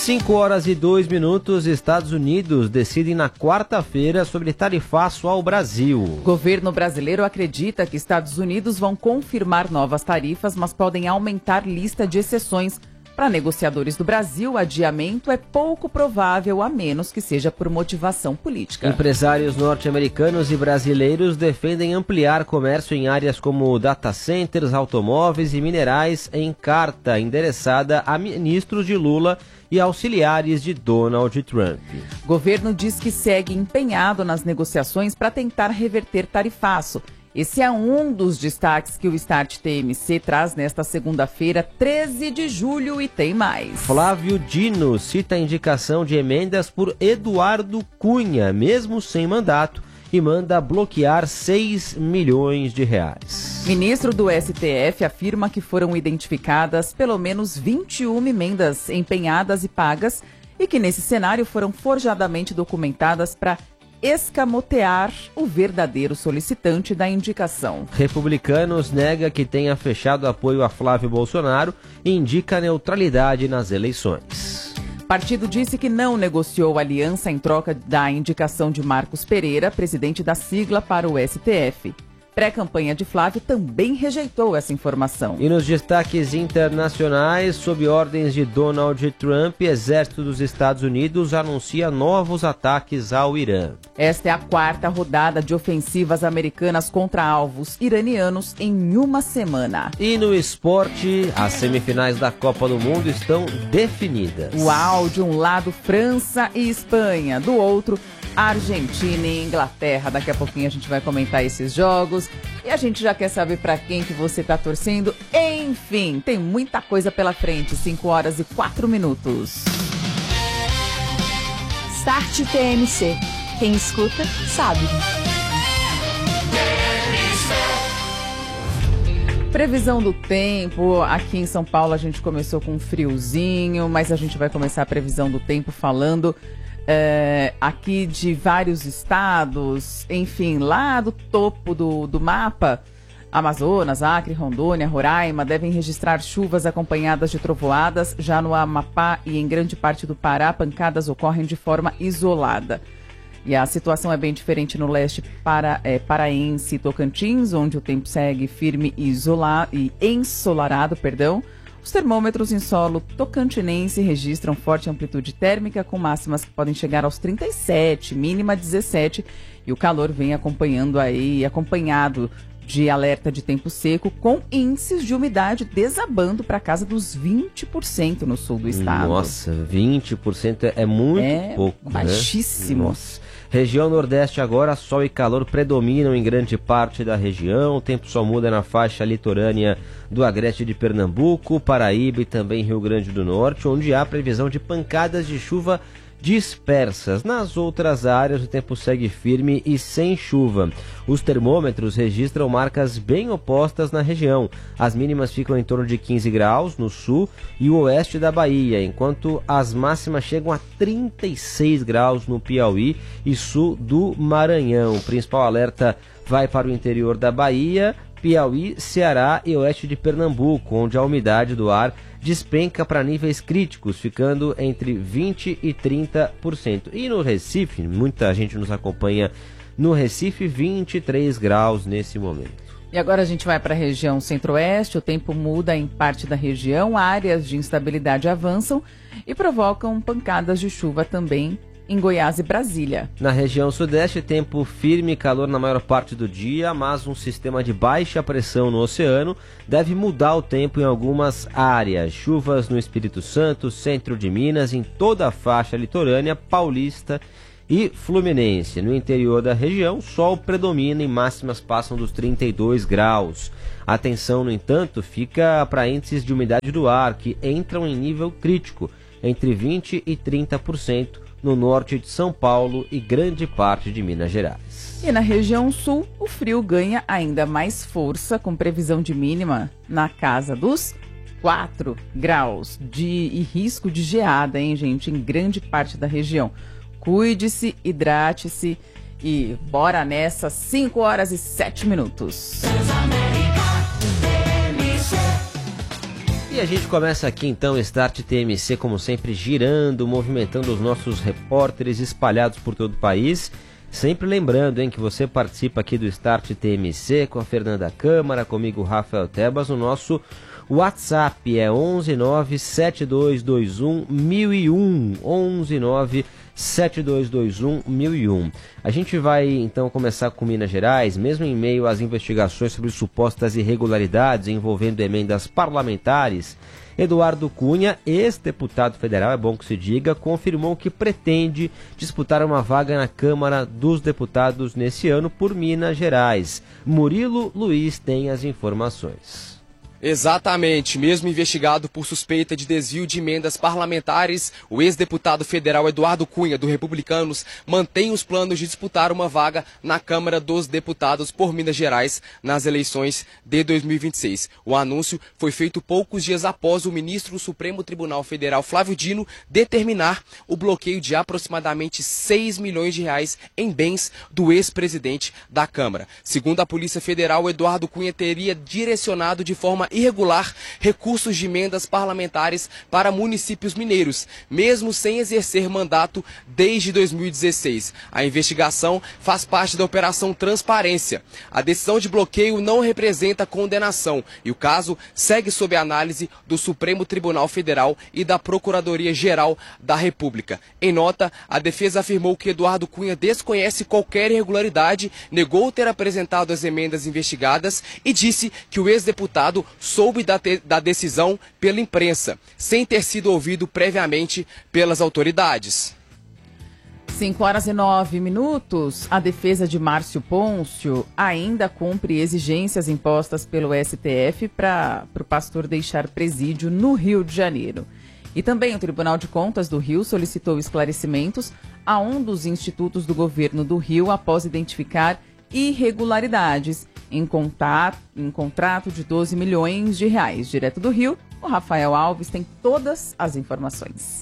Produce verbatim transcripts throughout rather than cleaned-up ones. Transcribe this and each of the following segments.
cinco horas e dois minutos, Estados Unidos decidem na quarta-feira sobre tarifaço ao Brasil. O governo brasileiro acredita que Estados Unidos vão confirmar novas tarifas, mas podem aumentar lista de exceções. Para negociadores do Brasil, o adiamento é pouco provável, a menos que seja por motivação política. Empresários norte-americanos e brasileiros defendem ampliar comércio em áreas como data centers, automóveis e minerais em carta endereçada a ministros de Lula e auxiliares de Donald Trump. O governo diz que segue empenhado nas negociações para tentar reverter tarifaço. Esse é um dos destaques que o Start T M C traz nesta segunda-feira, treze de julho, e tem mais. Flávio Dino cita a indicação de emendas por Eduardo Cunha, mesmo sem mandato, e manda bloquear seis milhões de reais. Ministro do S T F afirma que foram identificadas pelo menos vinte e uma emendas empenhadas e pagas e que nesse cenário foram forjadamente documentadas para escamotear o verdadeiro solicitante da indicação. Republicanos nega que tenha fechado apoio a Flávio Bolsonaro e indica neutralidade nas eleições. O partido disse que não negociou aliança em troca da indicação de Marcos Pereira, presidente da sigla, para o S T F. Pré-campanha de Flávio também rejeitou essa informação. E nos destaques internacionais, sob ordens de Donald Trump, Exército dos Estados Unidos anuncia novos ataques ao Irã. Esta é a quarta rodada de ofensivas americanas contra alvos iranianos em uma semana. E no esporte, as semifinais da Copa do Mundo estão definidas. Uau, de um lado França e Espanha, do outro Argentina e Inglaterra. Daqui a pouquinho a gente vai comentar esses jogos e a gente já quer saber para quem que você está torcendo. Enfim, tem muita coisa pela frente. cinco horas e quatro minutos. Start T M C. Quem escuta, sabe. Previsão do tempo. Aqui em São Paulo a gente começou com um friozinho, mas a gente vai começar a previsão do tempo falando É, aqui de vários estados, enfim, lá do topo do, do mapa, Amazonas, Acre, Rondônia, Roraima, devem registrar chuvas acompanhadas de trovoadas. Já no Amapá e em grande parte do Pará, pancadas ocorrem de forma isolada. E a situação é bem diferente no leste para, é, paraense e Tocantins, onde o tempo segue firme e, isola, e ensolarado, perdão. Os termômetros em solo tocantinense registram forte amplitude térmica, com máximas que podem chegar aos trinta e sete, mínima dezessete, e o calor vem acompanhando aí, acompanhado de alerta de tempo seco, com índices de umidade desabando para casa dos vinte por cento no sul do estado. Nossa, vinte por cento é muito é pouco, baixíssimo. Né? Nossa. Região Nordeste agora, sol e calor predominam em grande parte da região. O tempo só muda na faixa litorânea do Agreste de Pernambuco, Paraíba e também Rio Grande do Norte, onde há previsão de pancadas de chuva dispersas. Nas outras áreas, o tempo segue firme e sem chuva. Os termômetros registram marcas bem opostas na região. As mínimas ficam em torno de quinze graus no sul e o oeste da Bahia, enquanto as máximas chegam a trinta e seis graus no Piauí e sul do Maranhão. O principal alerta vai para o interior da Bahia, Piauí, Ceará e oeste de Pernambuco, onde a umidade do ar despenca para níveis críticos, ficando entre vinte por cento e trinta por cento. E no Recife, muita gente nos acompanha no Recife, vinte e três graus nesse momento. E agora a gente vai para a região centro-oeste, o tempo muda em parte da região, áreas de instabilidade avançam e provocam pancadas de chuva também em Goiás e Brasília. Na região sudeste, tempo firme e calor na maior parte do dia, mas um sistema de baixa pressão no oceano deve mudar o tempo em algumas áreas. Chuvas no Espírito Santo, centro de Minas, em toda a faixa litorânea, paulista e fluminense. No interior da região, sol predomina e máximas passam dos trinta e dois graus. Atenção, no entanto, fica para índices de umidade do ar, que entram em nível crítico, entre vinte e trinta por cento, no norte de São Paulo e grande parte de Minas Gerais. E na região sul, o frio ganha ainda mais força, com previsão de mínima na casa dos quatro graus de, e risco de geada, hein, gente, em grande parte da região. Cuide-se, hidrate-se e bora nessa, cinco horas e sete minutos. E E a gente começa aqui então o Start T M C, como sempre, girando, movimentando os nossos repórteres espalhados por todo o país. Sempre lembrando, hein, que você participa aqui do Start T M C com a Fernanda Câmara, comigo Rafael Tebas. O nosso WhatsApp é onze nove sete dois dois um mil e um, onze nove sete dois dois um mil e um. A gente vai então começar com Minas Gerais, mesmo em meio às investigações sobre supostas irregularidades envolvendo emendas parlamentares. Eduardo Cunha, ex-deputado federal, é bom que se diga, confirmou que pretende disputar uma vaga na Câmara dos Deputados nesse ano por Minas Gerais. Murilo Luiz tem as informações. Exatamente, mesmo investigado por suspeita de desvio de emendas parlamentares, o ex-deputado federal Eduardo Cunha, do Republicanos, mantém os planos de disputar uma vaga na Câmara dos Deputados por Minas Gerais nas eleições de dois mil e vinte e seis. O anúncio foi feito poucos dias após o ministro do Supremo Tribunal Federal, Flávio Dino, determinar o bloqueio de aproximadamente seis milhões de reais em bens do ex-presidente da Câmara. Segundo a Polícia Federal, Eduardo Cunha teria direcionado de forma irregular recursos de emendas parlamentares para municípios mineiros, mesmo sem exercer mandato desde dois mil e dezesseis. A investigação faz parte da Operação Transparência. A decisão de bloqueio não representa condenação e o caso segue sob análise do Supremo Tribunal Federal e da Procuradoria-Geral da República. Em nota, a defesa afirmou que Eduardo Cunha desconhece qualquer irregularidade, negou ter apresentado as emendas investigadas e disse que o ex-deputado soube da, te, da decisão pela imprensa, sem ter sido ouvido previamente pelas autoridades. cinco horas e nove minutos. A defesa de Márcio Pôncio ainda cumpre exigências impostas pelo S T F para o pastor deixar presídio no Rio de Janeiro. E também o Tribunal de Contas do Rio solicitou esclarecimentos a um dos institutos do governo do Rio após identificar irregularidades em, contato, em contrato de doze milhões de reais. Direto do Rio, o Rafael Alves tem todas as informações.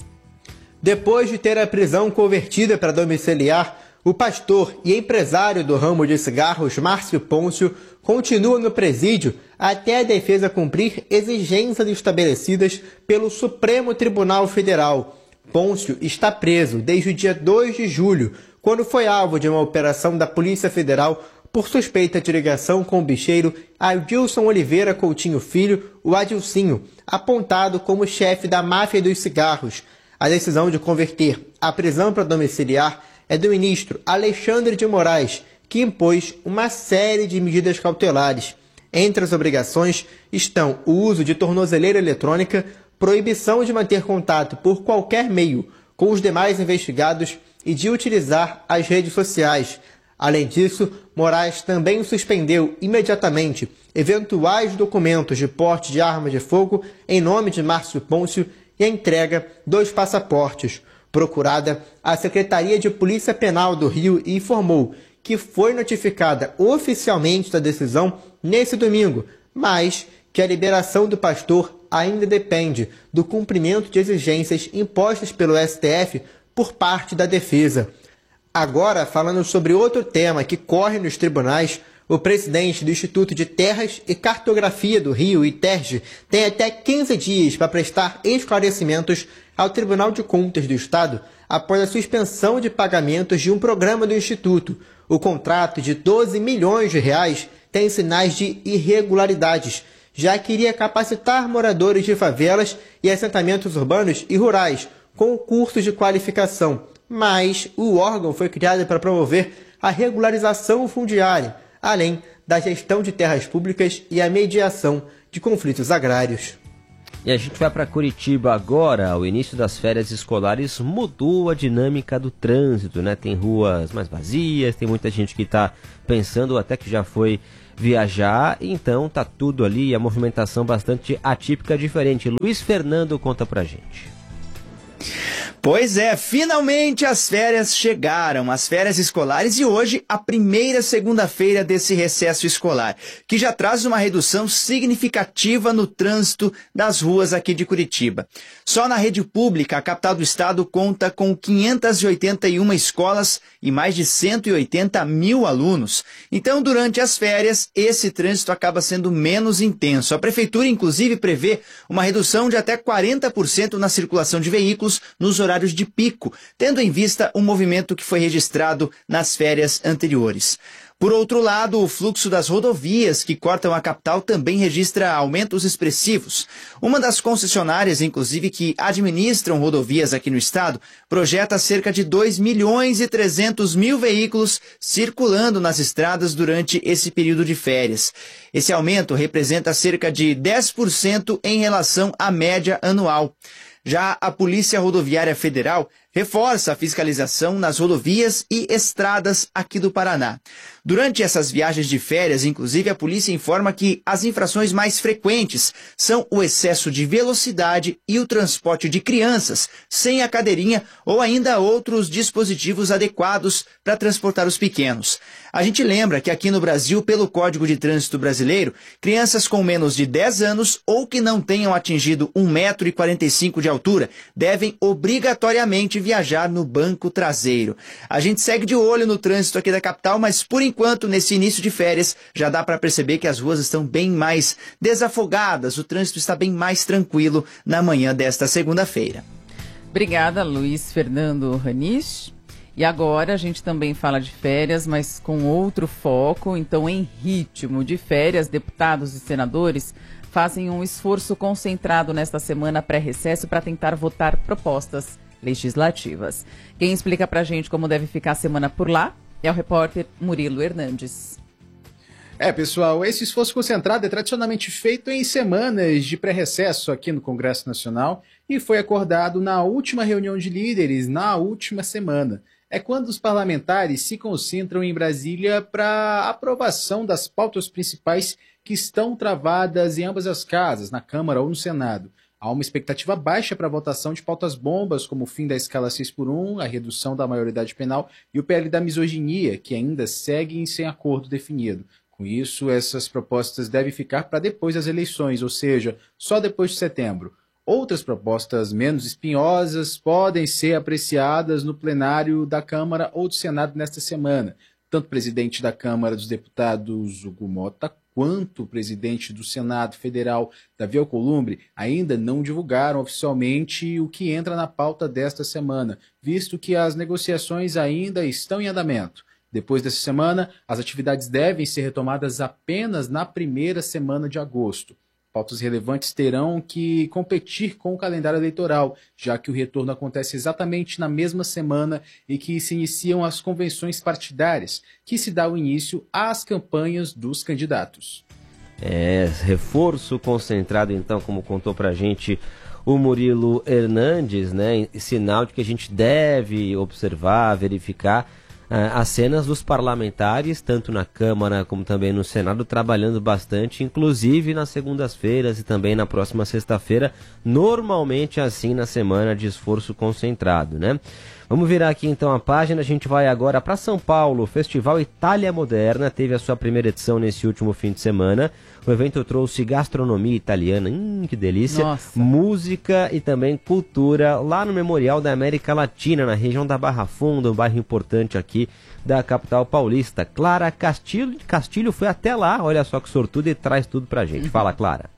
Depois de ter a prisão convertida para domiciliar, o pastor e empresário do ramo de cigarros, Márcio Pôncio, continua no presídio até a defesa cumprir exigências estabelecidas pelo Supremo Tribunal Federal. Pôncio está preso desde o dia dois de julho, quando foi alvo de uma operação da Polícia Federal por suspeita de ligação com o bicheiro Adilson Oliveira Coutinho Filho, o Adilcinho, apontado como chefe da máfia dos cigarros. A decisão de converter a prisão para domiciliar é do ministro Alexandre de Moraes, que impôs uma série de medidas cautelares. Entre as obrigações estão o uso de tornozeleira eletrônica, proibição de manter contato por qualquer meio com os demais investigados e de utilizar as redes sociais. Além disso, Moraes também suspendeu imediatamente eventuais documentos de porte de arma de fogo em nome de Márcio Pôncio e a entrega dos passaportes. Procurada, a Secretaria de Polícia Penal do Rio informou que foi notificada oficialmente da decisão nesse domingo, mas que a liberação do pastor ainda depende do cumprimento de exigências impostas pelo S T F por parte da defesa. Agora, falando sobre outro tema que corre nos tribunais, o presidente do Instituto de Terras e Cartografia do Rio, I T E R G, tem até quinze dias para prestar esclarecimentos ao Tribunal de Contas do Estado após a suspensão de pagamentos de um programa do Instituto. O contrato de doze milhões de reais tem sinais de irregularidades, já que iria capacitar moradores de favelas e assentamentos urbanos e rurais com cursos de qualificação. Mas o órgão foi criado para promover a regularização fundiária, além da gestão de terras públicas e a mediação de conflitos agrários. E a gente vai para Curitiba agora. O início das férias escolares mudou a dinâmica do trânsito, né? Tem ruas mais vazias, tem muita gente que está pensando até que já foi viajar, então tá tudo ali, a movimentação bastante atípica, diferente. Luiz Fernando conta pra gente. Pois é, finalmente as férias chegaram, as férias escolares, e hoje a primeira segunda-feira desse recesso escolar, que já traz uma redução significativa no trânsito das ruas aqui de Curitiba. Só na rede pública, a capital do estado conta com quinhentas e oitenta e uma escolas e mais de cento e oitenta mil alunos. Então, durante as férias, esse trânsito acaba sendo menos intenso. A prefeitura, inclusive, prevê uma redução de até quarenta por cento na circulação de veículos nos horários de pico, tendo em vista um movimento que foi registrado nas férias anteriores. Por outro lado, o fluxo das rodovias que cortam a capital também registra aumentos expressivos. Uma das concessionárias, inclusive, que administram rodovias aqui no estado, projeta cerca de dois milhões e trezentos mil veículos circulando nas estradas durante esse período de férias. Esse aumento representa cerca de dez por cento em relação à média anual. Já a Polícia Rodoviária Federal reforça a fiscalização nas rodovias e estradas aqui do Paraná. Durante essas viagens de férias, inclusive, a polícia informa que as infrações mais frequentes são o excesso de velocidade e o transporte de crianças sem a cadeirinha ou ainda outros dispositivos adequados para transportar os pequenos. A gente lembra que aqui no Brasil, pelo Código de Trânsito Brasileiro, crianças com menos de dez anos ou que não tenham atingido um metro e quarenta e cinco de altura devem obrigatoriamente viajar no banco traseiro. A gente segue de olho no trânsito aqui da capital, mas por enquanto, nesse início de férias, já dá para perceber que as ruas estão bem mais desafogadas, o trânsito está bem mais tranquilo na manhã desta segunda-feira. Obrigada, Luiz Fernando Ranich. E agora a gente também fala de férias, mas com outro foco. Então, em ritmo de férias, deputados e senadores fazem um esforço concentrado nesta semana pré-recesso para tentar votar propostas legislativas. Quem explica pra gente como deve ficar a semana por lá é o repórter Murilo Hernandes. É, pessoal, esse esforço concentrado é tradicionalmente feito em semanas de pré-recesso aqui no Congresso Nacional e foi acordado na última reunião de líderes, na última semana. É quando os parlamentares se concentram em Brasília para aprovação das pautas principais que estão travadas em ambas as casas, na Câmara ou no Senado. Há uma expectativa baixa para a votação de pautas bombas, como o fim da escala seis por um, a redução da maioridade penal e o P L da misoginia, que ainda seguem sem acordo definido. Com isso, essas propostas devem ficar para depois das eleições, ou seja, só depois de setembro. Outras propostas menos espinhosas podem ser apreciadas no plenário da Câmara ou do Senado nesta semana. Tanto o presidente da Câmara dos Deputados, Hugo Mota, quanto o presidente do Senado Federal, Davi Alcolumbre, ainda não divulgaram oficialmente o que entra na pauta desta semana, visto que as negociações ainda estão em andamento. Depois dessa semana, as atividades devem ser retomadas apenas na primeira semana de agosto. Pautas relevantes terão que competir com o calendário eleitoral, já que o retorno acontece exatamente na mesma semana e que se iniciam as convenções partidárias, que se dá o início às campanhas dos candidatos. É, reforço concentrado, então, como contou pra gente o Murilo Hernandes, né? Sinal de que a gente deve observar, verificar as cenas dos parlamentares, tanto na Câmara como também no Senado, trabalhando bastante, inclusive nas segundas-feiras e também na próxima sexta-feira, normalmente assim na semana de esforço concentrado, né? Vamos virar aqui então a página, a gente vai agora para São Paulo. O Festival Itália Moderna teve a sua primeira edição nesse último fim de semana. O evento trouxe gastronomia italiana, hum, que delícia, Nossa. música e também cultura lá no Memorial da América Latina, na região da Barra Funda, um bairro importante aqui da capital paulista. Clara Castilho, Castilho foi até lá, olha só que sortudo, e traz tudo pra gente. Fala, Clara.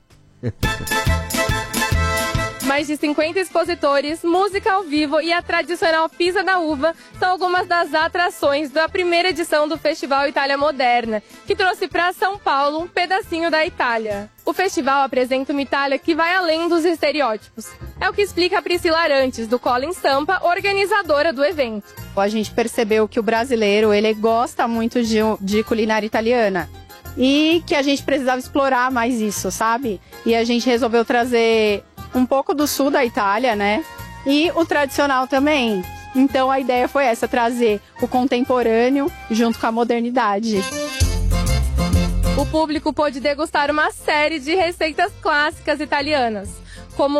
Mais de cinquenta expositores, música ao vivo e a tradicional Pisa da Uva são algumas das atrações da primeira edição do Festival Itália Moderna, que trouxe para São Paulo um pedacinho da Itália. O festival apresenta uma Itália que vai além dos estereótipos. É o que explica a Priscila Arantes, do Colin Stampa, organizadora do evento. A gente percebeu que o brasileiro ele gosta muito de, de culinária italiana e que a gente precisava explorar mais isso, sabe? E a gente resolveu trazer um pouco do sul da Itália, né? E o tradicional também. Então a ideia foi essa, trazer o contemporâneo junto com a modernidade. O público pôde degustar uma série de receitas clássicas italianas.